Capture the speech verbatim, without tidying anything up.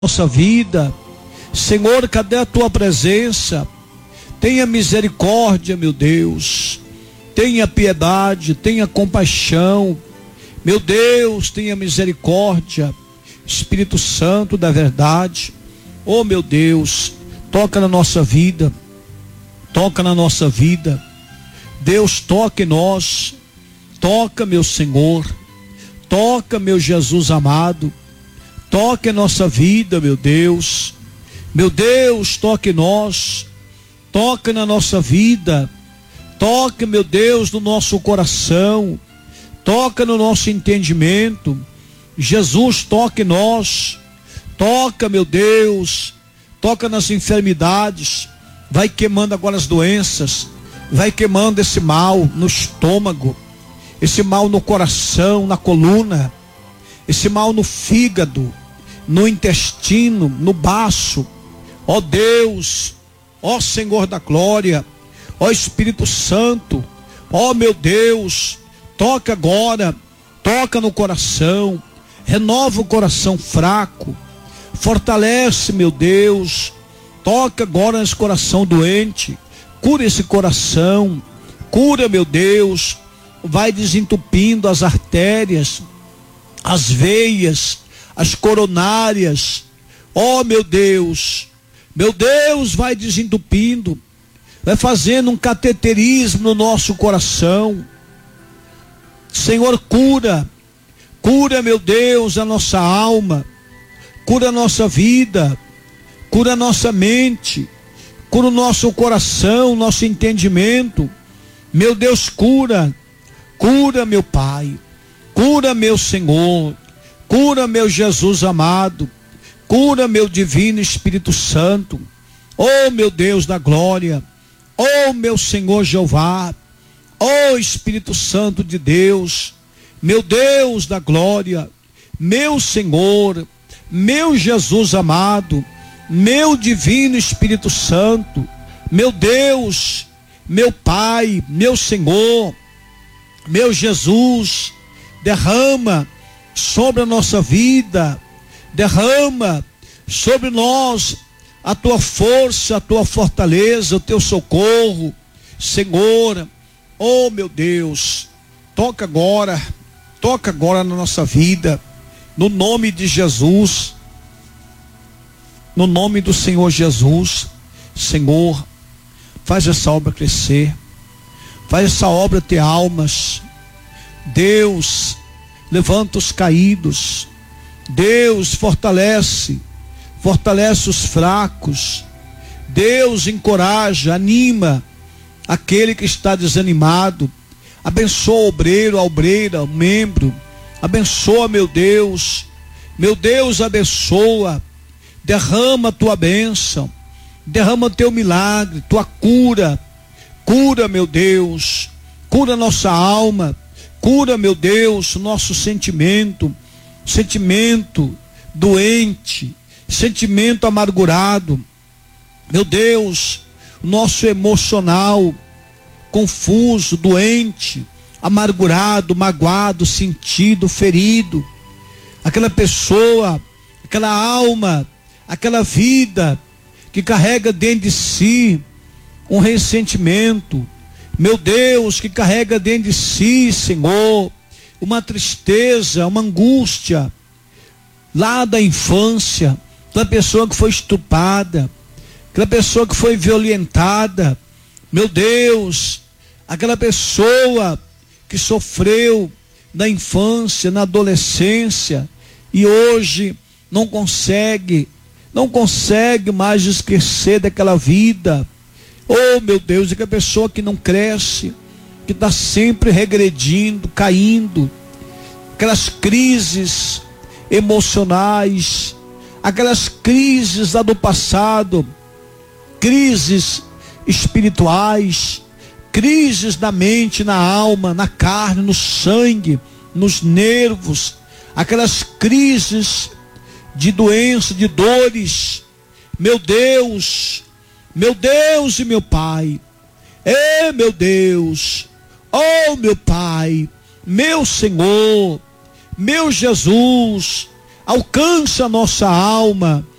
nossa vida. Senhor, cadê a tua presença? Tenha misericórdia, meu Deus. Tenha piedade, tenha compaixão. Meu Deus, tenha misericórdia. Espírito Santo da verdade. Oh, meu Deus, toca na nossa vida. Toca na nossa vida. Deus, toca em nós. Toca, meu Senhor. Toca, meu Jesus amado. Toque em nossa vida, meu Deus. Meu Deus, toque em nós. Toque na nossa vida. Toque, meu Deus, no nosso coração. Toca no nosso entendimento. Jesus, toque em nós. Toca, meu Deus. Toca nas enfermidades. Vai queimando agora as doenças. Vai queimando esse mal no estômago. Esse mal no coração, na coluna. Esse mal no fígado, no intestino, no baço. Ó Deus, ó Senhor da glória, ó Espírito Santo, ó meu Deus, toca agora, toca no coração, renova o coração fraco, fortalece, meu Deus, toca agora nesse coração doente, cura esse coração, cura, meu Deus, vai desentupindo as artérias, as veias, as coronárias. Ó meu Deus, meu Deus, vai desentupindo, vai fazendo um cateterismo no nosso coração. Senhor, cura, cura, meu Deus, a nossa alma, cura a nossa vida, cura a nossa mente, cura o nosso coração, nosso entendimento. Meu Deus, cura, cura, meu Pai. Cura, meu Senhor, cura, meu Jesus amado, cura, meu divino Espírito Santo. Oh, meu Deus da glória, oh, meu Senhor Jeová, oh, Espírito Santo de Deus, meu Deus da glória, meu Senhor, meu Jesus amado, meu divino Espírito Santo, meu Deus, meu Pai, meu Senhor, meu Jesus. Derrama sobre a nossa vida, derrama sobre nós a tua força, a tua fortaleza, o teu socorro, Senhor. Oh, meu Deus, toca agora, toca agora na nossa vida, no nome de Jesus, no nome do Senhor Jesus. Senhor, faz essa obra crescer, faz essa obra ter almas. Deus, levanta os caídos. Deus, fortalece, fortalece os fracos. Deus, encoraja, anima aquele que está desanimado. Abençoa o obreiro, a obreira, o membro. Abençoa, meu Deus. Meu Deus, abençoa. Derrama a tua bênção. Derrama o teu milagre, tua cura. Cura, meu Deus. Cura nossa alma. Cura, meu Deus, nosso sentimento, sentimento doente, sentimento amargurado. Meu Deus, nosso emocional confuso, doente, amargurado, magoado, sentido, ferido. Aquela pessoa, aquela alma, aquela vida que carrega dentro de si um ressentimento. Meu Deus, que carrega dentro de si, Senhor, uma tristeza, uma angústia, lá da infância, da pessoa que foi estuprada, aquela pessoa que foi violentada. Meu Deus, aquela pessoa que sofreu na infância, na adolescência, e hoje não consegue, não consegue mais esquecer daquela vida. Oh, meu Deus, é que a pessoa que não cresce, que está sempre regredindo, caindo, aquelas crises emocionais, aquelas crises lá do passado, crises espirituais, crises na mente, na alma, na carne, no sangue, nos nervos, aquelas crises de doença, de dores. Meu Deus, meu Deus e meu Pai, é meu Deus, oh meu Pai, meu Senhor, meu Jesus, alcança a nossa alma,